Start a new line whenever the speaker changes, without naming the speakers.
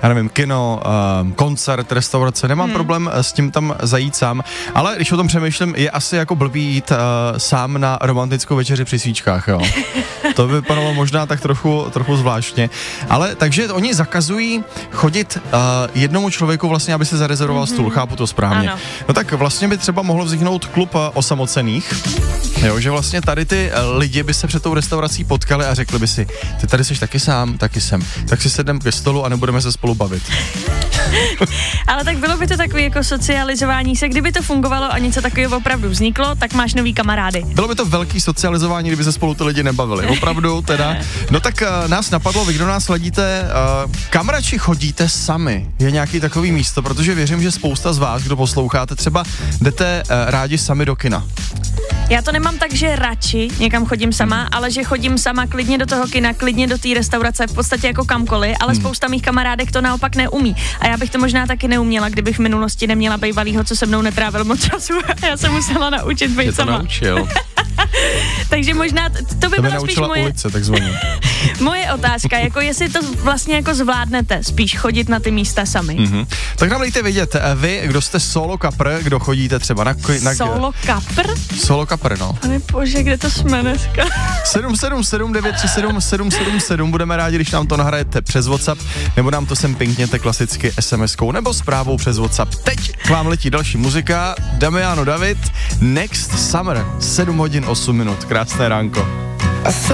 já nevím, kino, koncert, restaurace, nemám problém s tím tam zajít sám, ale když o tom přemýšlím, je asi jako blbý jít sám na romantickou večeři při svíčkách, jo. To by vypadalo možná tak trochu zvláštně, ale takže oni zakazují chodit jednomu člověku vlastně, aby se zarezervoval stůl, chápu to správně.
Ano.
No tak vlastně by třeba mohlo vzniknout klub osamocených, jo, že vlastně tady ty lidi by se před tou restaurací potkali a řekli by si, ty tady jsi taky sám, taky jsem, tak si sedneme ke stolu a nebudeme se spolu bavit.
Ale tak bylo by to takový jako socializování se, kdyby to fungovalo a něco takového opravdu vzniklo, tak máš nový kamarády.
Bylo by to velký socializování, kdyby se spolu ty lidi nebavili, opravdu teda. No tak nás napadlo, vy kdo nás sledíte, kam radši chodíte sami? Je nějaký takový místo, protože věřím, že spousta z vás, kdo posloucháte, třeba jdete rádi sami do kina.
Já to nemám tak, že radši někam chodím sama, ale že chodím sama klidně do toho kina, klidně do té restaurace, v podstatě jako kamkoliv, ale spousta mých kamarádek to naopak neumí. A já bych to možná taky neuměla, kdybych v minulosti neměla bejvalýho, co se mnou netrávil moc času a já jsem musela naučit být sama.
Naučil.
Takže možná to by byla spíš moje
ulice, takzvaně.
Moje otázka, jako jestli to vlastně jako zvládnete spíš chodit na ty místa sami.
Tak nám dejte vědět, vy, kdo jste solo kapr, kdo chodíte třeba na
Solo kapr?
Solo kapr, no.
Pane bože, kde to jsme dneska?
777 937 777, budeme rádi, když nám to nahrajete přes WhatsApp, nebo nám to sem pinkněte klasicky SMS-kou nebo zprávou přes WhatsApp. Teď k vám letí další muzika, Damiano David, Next Summer, 7 hodin 8 minut, krásné ránko.